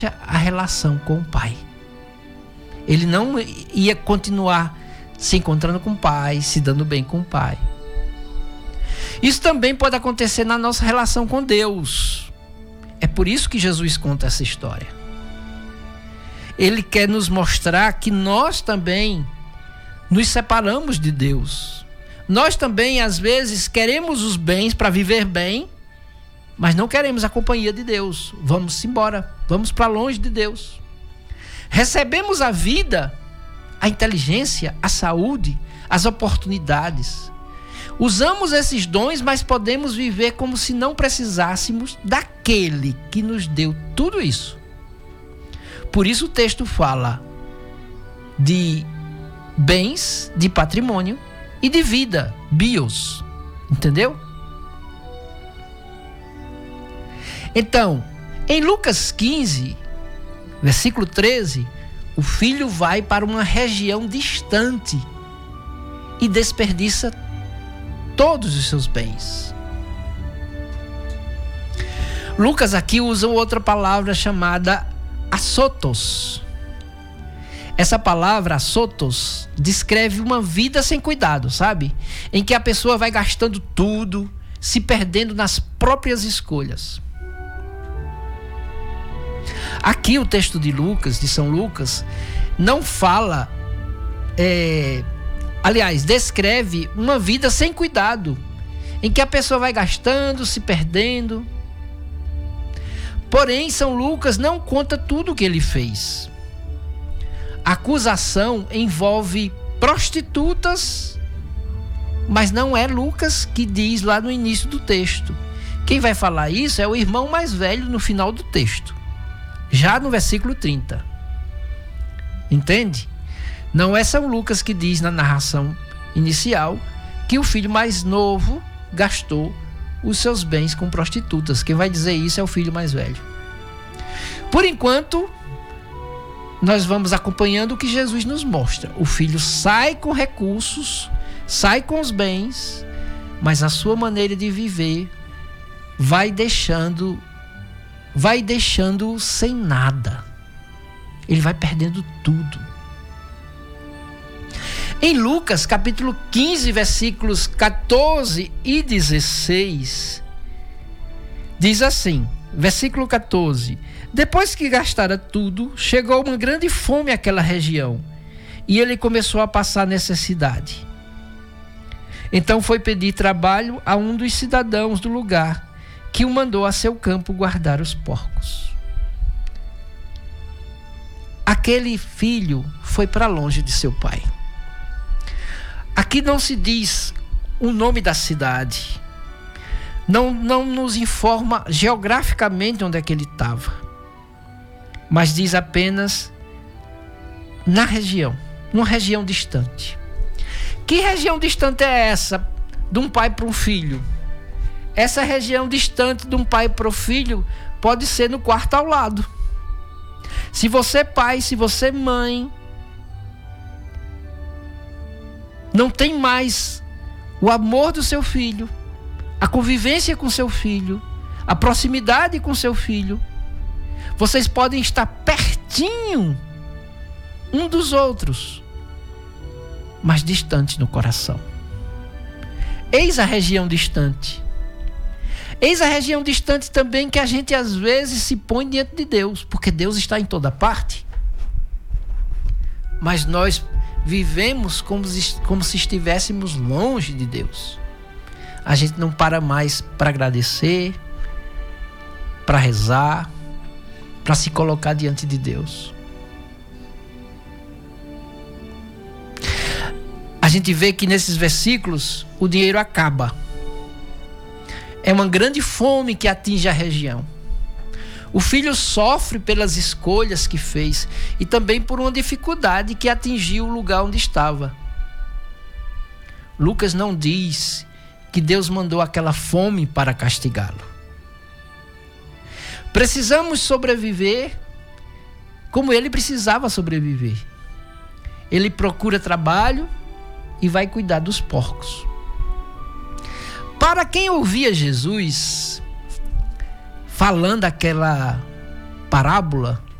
a relação com o Pai. Ele não ia continuar se encontrando com o Pai, se dando bem com o Pai. Isso também pode acontecer na nossa relação com Deus. É por isso que Jesus conta essa história. Ele quer nos mostrar que nós também nos separamos de Deus. Nós também, às vezes, queremos os bens para viver bem, mas não queremos a companhia de Deus. Vamos embora, vamos para longe de Deus. Recebemos a vida, a inteligência, a saúde, as oportunidades. Usamos esses dons, mas podemos viver como se não precisássemos daquele que nos deu tudo isso. Por isso o texto fala de bens, de patrimônio e de vida, bios. Entendeu? Então, em Lucas 15, versículo 13, o filho vai para uma região distante e desperdiça todos os seus bens. Lucas aqui usa outra palavra chamada azotos. Essa palavra azotos descreve uma vida sem cuidado, sabe? Em que a pessoa vai gastando tudo, se perdendo nas próprias escolhas. Aqui o texto de Lucas, de São Lucas, não fala, descreve uma vida sem cuidado, em que a pessoa vai gastando, se perdendo. Porém, São Lucas não conta tudo o que ele fez. A acusação envolve prostitutas, mas não é Lucas que diz lá no início do texto. Quem vai falar isso é o irmão mais velho no final do texto, já no versículo 30. Entende? Não é São Lucas que diz na narração inicial que o filho mais novo gastou os seus bens com prostitutas. Quem vai dizer isso é o filho mais velho. Por enquanto, nós vamos acompanhando o que Jesus nos mostra. O filho sai com recursos, sai com os bens, mas a sua maneira de viver vai deixando sem nada. Ele vai perdendo tudo. Em Lucas, capítulo 15, versículos 14 e 16, diz assim, versículo 14: depois que gastara tudo, chegou uma grande fome àquela região, e ele começou a passar necessidade. Então foi pedir trabalho a um dos cidadãos do lugar, que o mandou a seu campo guardar os porcos. Aquele filho foi para longe de seu pai. Aqui não se diz o nome da cidade. Não nos informa geograficamente onde é que ele estava. Mas diz apenas na região, numa região distante. Que região distante é essa de um pai para um filho? Essa região distante de um pai para o filho pode ser no quarto ao lado. Se você pai, se você mãe, não tem mais o amor do seu filho, a convivência com seu filho, a proximidade com seu filho, vocês podem estar pertinho um dos outros, mas distante no coração. Eis a região distante. Eis a região distante também que a gente às vezes se põe diante de Deus, porque Deus está em toda parte. Mas nós vivemos como se estivéssemos longe de Deus. A gente não para mais para agradecer, para rezar, para se colocar diante de Deus. A gente vê que nesses versículos o dinheiro acaba. É uma grande fome que atinge a região. O filho sofre pelas escolhas que fez e também por uma dificuldade que atingiu o lugar onde estava. Lucas não diz que Deus mandou aquela fome para castigá-lo. Precisamos sobreviver como ele precisava sobreviver. Ele procura trabalho e vai cuidar dos porcos. Para quem ouvia Jesus falando aquela parábola,